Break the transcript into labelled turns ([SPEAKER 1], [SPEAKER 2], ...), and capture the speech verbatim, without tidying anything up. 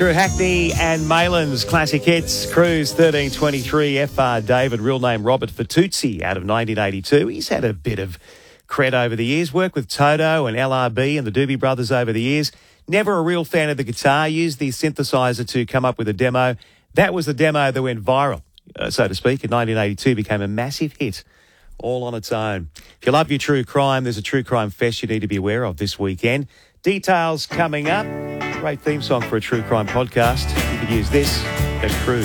[SPEAKER 1] Through Hackney and Maylan's classic hits, Cruise thirteen twenty-three, F R David, real name Robert Fatuzzi, out of nineteen eighty-two. He's had a bit of cred over the years, worked with Toto and L R B and the Doobie Brothers over the years. Never a real fan of the guitar, used the synthesizer to come up with a demo. That was the demo that went viral, uh, so to speak, in nineteen eighty-two, became a massive hit all on its own. If you love your true crime, there's a true crime fest you need to be aware of this weekend. Details coming up. Great theme song for a true crime podcast. You could use this at Cruise.